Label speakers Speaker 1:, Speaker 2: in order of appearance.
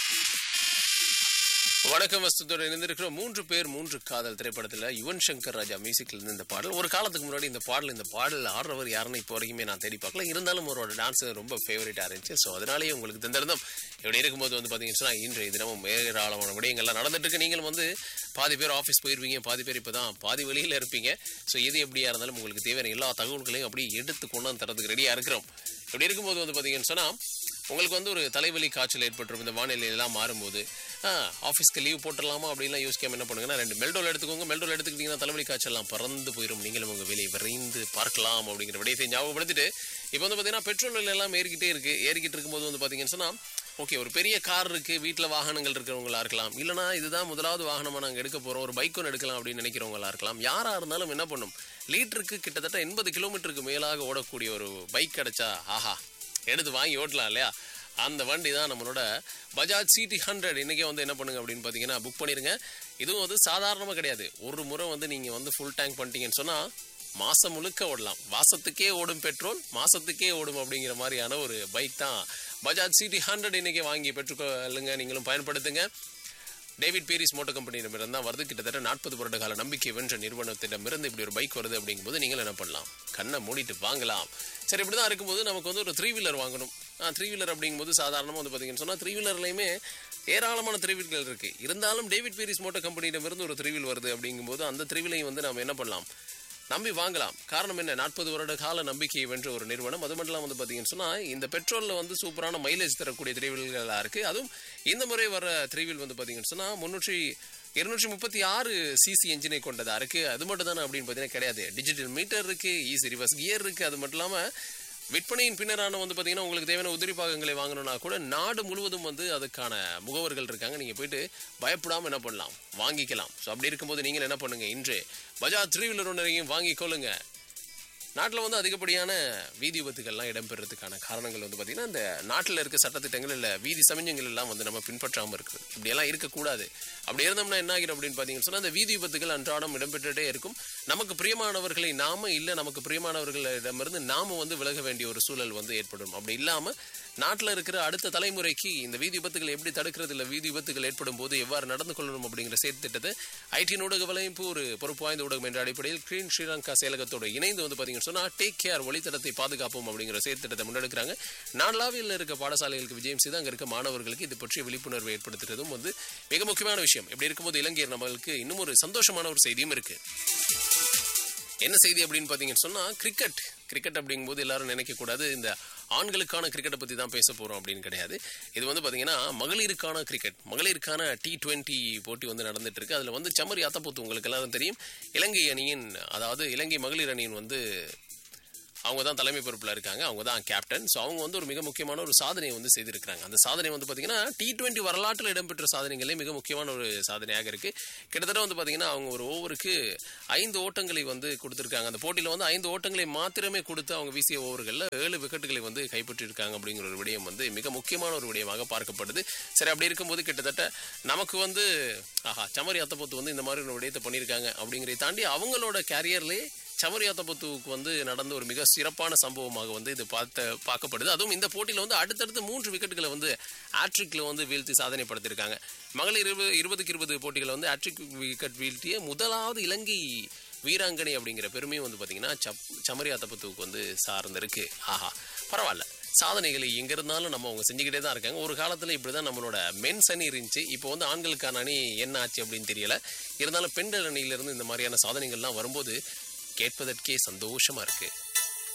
Speaker 1: வணக்கம் வஸ்துதோட இணைந்திருக்கிற 3 பேர் 3 காதல் திரைப்படத்தில் யுவன் சங்கர் ராஜா மியூசிக்ல இருந்து இந்த பாடல். ஒரு காலத்துக்கு முன்னாடி இந்த பாடல் ஆடுறவர் யாருன்னு இப்போ வரைக்குமே நான் தேடி பார்க்கல. இருந்தாலும் அவரோட டான்ஸ் ரொம்ப ஃபேவரட்டாக இருந்துச்சு. ஸோ அதனாலேயே உங்களுக்கு தந்திருந்தோம். இப்படி இருக்கும்போது வந்து பார்த்தீங்கன்னா இன்றைய தினமும் ஏராளமான விடயங்கள்லாம் நடந்துட்டு இருக்கு. நீங்களும் வந்து பாதி பேர் ஆஃபீஸ் போயிருவீங்க, பாதி பேர் இப்போ தான் பாதி வெளியில் இருப்பீங்க. ஸோ எது எப்படியா இருந்தாலும் உங்களுக்கு தேவையான எல்லா தகவல்களையும் அப்படியே எடுத்து கொண்டு வந்து தரதுக்கு ரெடியாக இருக்கிறோம். இப்படி இருக்கும்போது வந்து பார்த்தீங்கன்னு சொன்னால் உங்களுக்கு வந்து ஒரு தலைவலி காய்ச்சல் ஏற்பட்டுரும். இந்த வானிலை எல்லாம் மாறும்போது ஆஃபீஸ்க்கு லீவ் போட்டுடலாமா அப்படின்லாம் யோசிக்காம என்ன பண்ணுங்கன்னா 2 மெல்டோல் எடுத்துக்கோங்க. மெல்டோல் எடுத்துக்கிட்டிங்கன்னா தலைவலி காய்ச்சல்லாம் பறந்து போயிடும். நீங்களும் உங்கள் வேலையை விரைந்து பார்க்கலாம் அப்படிங்கிற விடயத்தை ஞாபகப்படுத்திட்டு இப்போ வந்து பார்த்தீங்கன்னா பெட்ரோல் விலை எல்லாம் ஏறிக்கிட்டு இருக்கும்போது வந்து பார்த்தீங்கன்னு சொன்னால் ஓகே, ஒரு பெரிய கார் இருக்குது, வீட்டில் வாகனங்கள் இருக்கிறவங்களா இருக்கலாம், இல்லைனா இதுதான் முதலாவது வாகனமாக நாங்கள் எடுக்க போகிறோம், ஒரு பைக் ஒன்று எடுக்கலாம் அப்படின்னு நினைக்கிறவங்களா இருக்கலாம். யாராக இருந்தாலும் என்ன பண்ணும், லிட்டருக்கு கிட்டத்தட்ட 80 கிலோமீட்டருக்கு மேலாக ஓடக்கூடிய ஒரு பைக் கிடைச்சா ஆஹா எடுத்து வாங்கி ஓட்டலாம் இல்லையா? அந்த வண்டி தான் நம்மளோட பஜாஜ் சிடி 100. இன்றைக்கே வந்து என்ன பண்ணுங்க அப்படின்னு பார்த்தீங்கன்னா புக் பண்ணிடுங்க. இதுவும் வந்து சாதாரணமாக கிடையாது. ஒரு முறை வந்து நீங்கள் வந்து ஃபுல் டேங்க் பண்ணிட்டீங்கன்னு சொன்னால் மாதம் முழுக்க ஓடலாம். மாதத்துக்கே ஓடும் பெட்ரோல், மாதத்துக்கே ஓடும் அப்படிங்கிற மாதிரியான ஒரு பைக் தான் பஜாஜ் சிடி 100. இன்றைக்கே வாங்கி பெற்றுக்கொள்ளுங்க, நீங்களும் பயன்படுத்துங்க. டேவிட் பீரிஸ் மோட்டர் கம்பெனியிடமிருந்து தான் வருது. கிட்டத்தட்ட 40 வருட கால நம்பிக்கை வென்ற நிறுவனத்திடமிருந்து இப்படி ஒரு பைக் வருது அப்படிங்கும்போது நீங்கள் என்ன பண்ணலாம், கண்ணை மூடிட்டு வாங்கலாம். சரி, இப்படி தான் இருக்கும்போது நமக்கு வந்து ஒரு 3 வீலர் வாங்கணும். 3 வீலர் அப்படிங்கும்போது சாதாரணமாக வந்து பார்த்தீங்கன்னு சொன்னால் 3 வீலர்லையுமே ஏராளமான 3 வீல்கள் இருக்குது. இருந்தாலும் டேவிட் பீரிஸ் மோட்டர் கம்பெனியிடமிருந்து ஒரு 3 வீல் வருது அப்படிங்கும்போது அந்த 3 வீலையும் வந்து நம்ம என்ன பண்ணலாம், நம்பி வாங்கலாம். காரணம் என்ன, 40 வருட கால நம்பிக்கையை வென்ற ஒரு நிறுவனம். அது மட்டும் இல்லாமல் வந்து பார்த்தீங்கன்னு சொன்னால் இந்த பெட்ரோலில் வந்து சூப்பரான மைலேஜ் தரக்கூடிய 3 வீல்களாக இருக்குது. அதுவும் இந்த முறை வர 3 வீல் வந்து பார்த்தீங்கன்னு சொன்னால் 236 சிசி என்ஜினை கொண்டதாக இருக்குது. அது மட்டும் தானே அப்படின்னு பார்த்தீங்கன்னா கிடையாது. டிஜிட்டல் மீட்டர் இருக்குது, ஈஸி ரிவர்ஸ் கியர் இருக்குது. அது மட்டும் இல்லாமல் விற்பனையின் பின்னரான வந்து பார்த்தீங்கன்னா உங்களுக்கு தேவையான உதிரி பாகங்களை வாங்கணும்னா கூட நாடு முழுவதும் வந்து அதுக்கான முகவர்கள் இருக்காங்க. நீங்கள் போயிட்டு பயப்படாமல் என்ன பண்ணலாம், வாங்கிக்கலாம். ஸோ அப்படி இருக்கும்போது நீங்கள் என்ன பண்ணுங்கள், இன்று பஜாஜ் 3 வீலர் ஒன்றையும் வாங்கிக்கொள்ளுங்க. நாட்டில் வந்து அதிகப்படியான வீதி விபத்துகள்லாம் இடம்பெறதுக்கான காரணங்கள் வந்து பார்த்திங்கன்னா இந்த நாட்டில் இருக்க சட்டத்திட்டங்கள் இல்லை வீதி சமஞ்சங்கள் எல்லாம் வந்து நம்ம பின்பற்றாமல் இருக்குது. இப்படியெல்லாம் இருக்கக்கூடாது. அப்படி இருந்தோம்னா என்ன ஆகிடும் அப்படின்னு பார்த்தீங்கன்னு சொன்னால் அந்த வீதி விபத்துகள் அன்றாடம் இடம்பெற்றுட்டே இருக்கும். நமக்கு பிரியமானவர்களை நாம இல்லை, நமக்கு பிரியமானவர்களிடமிருந்து நாம வந்து விலக வேண்டிய ஒரு சூழல் வந்து ஏற்படும். அப்படி இல்லாமல் நாட்டில் இருக்கிற அடுத்த தலைமுறைக்கு இந்த வீதி விபத்துகள் எப்படி தடுக்கிறது, இல்லை வீதி விபத்துகள் ஏற்படும் போது எவ்வாறு நடந்து கொள்ளணும் அப்படிங்கிற செயற்திட்டத்தை ஐடி ஊடக வலையமைப்பு ஒரு பொறுப்பு வாய்ந்த ஊடகம் என்ற அடிப்படையில் கிரீன் ஸ்ரீலங்கா செயலகத்தோடு இணைந்து வந்து பார்த்தீங்கன்னு சொன்னால் டேக் கேர் வழித்தடத்தை பாதுகாப்போம் அப்படிங்கிற செயற்திட்டத்தை முன்னெடுக்கிறாங்க. நாளாவில் இருக்க பாடசாலைகளுக்கு விஜயம் செய்து அங்கே இருக்க மாணவர்களுக்கு இது பற்றிய விழிப்புணர்வை ஏற்படுத்துறதும் வந்து மிக முக்கியமான விஷயம். இப்படி இருக்கும்போது இலங்கையர் நம்மளுக்கு இன்னும் ஒரு சந்தோஷமான ஒரு செய்தியும் இருக்கு. என்ன செய்தி அப்படின்னு பார்த்தீங்கன்னு சொன்னால் கிரிக்கெட் அப்படிங்கும்போது எல்லாரும் நினைக்கக்கூடாது இந்த ஆண்களுக்கான கிரிக்கெட்டை பற்றி தான் பேச போகிறோம் அப்படின்னு கிடையாது. இது வந்து பார்த்தீங்கன்னா மகளிருக்கான கிரிக்கெட், மகளிருக்கான T20 போட்டி வந்து நடந்துட்டு இருக்கு. அதில் வந்து சமரி அத்தப்பூத்து உங்களுக்கு எல்லாரும் தெரியும். இலங்கை மகளிர் அணியின் வந்து அவங்க தான் தலைமை பொறுப்பில் இருக்காங்க, அவங்க தான் கேப்டன். ஸோ அவங்க வந்து ஒரு மிக முக்கியமான ஒரு சாதனையை வந்து செய்திருக்கிறாங்க. அந்த சாதனை வந்து பார்த்தீங்கன்னா T20 வரலாற்றில் இடம்பெற்ற சாதனைகளே மிக முக்கியமான ஒரு சாதனையாக இருக்குது. கிட்டத்தட்ட வந்து பார்த்தீங்கன்னா அவங்க ஒரு ஓவருக்கு 5 ஓட்டங்களை வந்து கொடுத்துருக்காங்க. அந்த போட்டியில் வந்து 5 ஓட்டங்களை மாத்திரமே கொடுத்து அவங்க வீசிய ஓவர்களில் 7 விக்கெட்டுகளை வந்து கைப்பற்றியிருக்காங்க அப்படிங்கிற ஒரு விடயம் வந்து மிக முக்கியமான ஒரு விடயமாக பார்க்கப்படுது. சரி, அப்படி இருக்கும்போது கிட்டத்தட்ட நமக்கு வந்து சமரி அத்தப்பூத்து வந்து இந்த மாதிரி ஒரு விடயத்தை பண்ணியிருக்காங்க அப்படிங்கிறத தாண்டி அவங்களோட கேரியர்லேயே சமரி அத்தப்பூத்துவுக்கு வந்து நடந்த ஒரு மிக சிறப்பான சம்பவமாக வந்து இது பார்க்கப்படுது. அதுவும் இந்த போட்டியில் வந்து அடுத்தடுத்து 3 விக்கெட்டுகளை வந்து ஆட்ரிக்ல வந்து வீழ்த்தி சாதனை படுத்திருக்காங்க. மகளிர் 20-20 போட்டிகளை வந்து ஆட்ரிக் விக்கெட் வீழ்த்திய முதலாவது இலங்கை வீராங்கனை அப்படிங்கிற பெருமையும் வந்து பார்த்தீங்கன்னா சமரி அத்தப்பூத்துவுக்கு வந்து சார்ந்திருக்கு. பரவாயில்ல, சாதனைகளை எங்க இருந்தாலும் நம்ம அவங்க செஞ்சுக்கிட்டே தான் இருக்காங்க. ஒரு காலத்தில் இப்படி தான் நம்மளோட மென்ஸ் அணி இருந்துச்சு. இப்போ வந்து ஆண்களுக்கான அணி என்ன ஆச்சு அப்படின்னு தெரியல. இருந்தாலும் பெண்கள் அணியிலிருந்து இந்த மாதிரியான சாதனைகள்லாம் வரும்போது கேட்பதற்கே சந்தோஷமா இருக்கு.